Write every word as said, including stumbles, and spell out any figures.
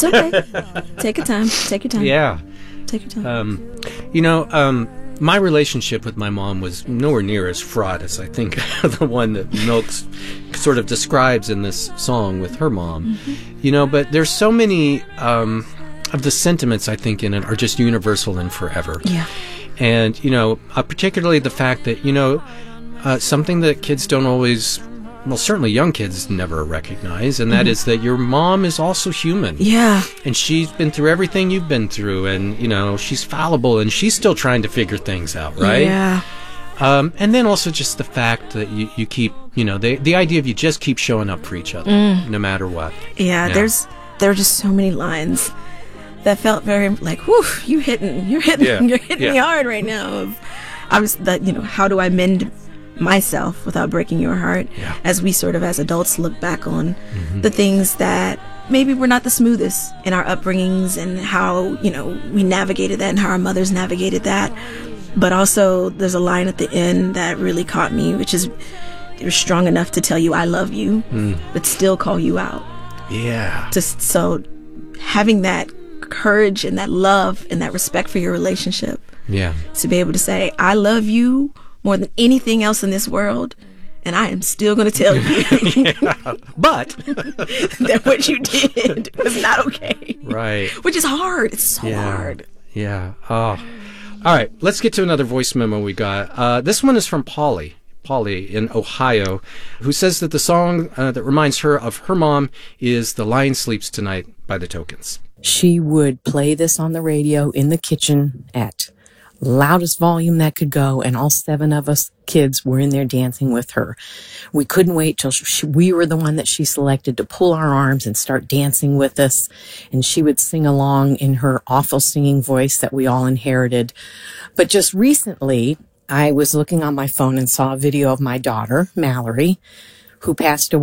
It's okay. Take your time. Take your time. Yeah. Take your time. Um, you know, um, my relationship with my mom was nowhere near as fraught as I think the one that Milk sort of describes in this song with her mom. Mm-hmm. You know, but there's so many um, of the sentiments, I think, in it are just universal and forever. Yeah. And, you know, uh, particularly the fact that, you know, uh, something that kids don't always... well, certainly young kids never recognize, and that mm-hmm. is that your mom is also human. Yeah. And she's been through everything you've been through, and, you know, she's fallible, and she's still trying to figure things out, right? Yeah. Um, and then also just the fact that you, you keep, you know, the, the idea of you just keep showing up for each other, mm. no matter what. Yeah, yeah, there's there are just so many lines that felt very like, whew, you hitting, you're hitting, yeah. you're hitting yeah. me hard right now. I was that, you know, how do I mend myself without breaking your heart? Yeah. As we sort of as adults look back on mm-hmm. the things that maybe we're not the smoothest in our upbringings and how, you know, we navigated that and how our mothers navigated that. But also there's a line at the end that really caught me, which is you're strong enough to tell you I love you, mm. but still call you out. Yeah. Just so having that courage and that love and that respect for your relationship. Yeah. To be able to say, I love you more than anything else in this world, and I am still going to tell you yeah, but that what you did was not okay. Right. Which is hard. It's so yeah. hard. Yeah. Oh. All right. Let's get to another voice memo we got. Uh, this one is from Polly. Polly in Ohio, who says that the song uh, that reminds her of her mom is The Lion Sleeps Tonight by the Tokens. She would play this on the radio in the kitchen at loudest volume that could go, and all seven of us kids were in there dancing with her. We couldn't wait till she, we were the one that she selected to pull our arms and start dancing with us, and she would sing along in her awful singing voice that we all inherited. But just recently, I was looking on my phone and saw a video of my daughter, Mallory, who passed away